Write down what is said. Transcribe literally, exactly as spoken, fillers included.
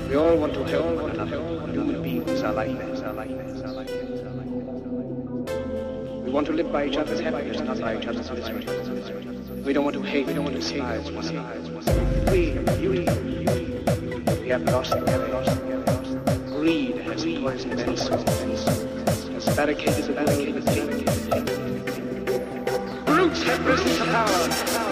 We all want to help one another. Human beings are like that. We want to live by each other's happiness, not by each other's misery. We don't want to hate, we don't want to despise one another. We, you, we have lost, we have lost, we have lost. Greed has poisoned men's souls, has barricaded the way. Brutes have risen to power.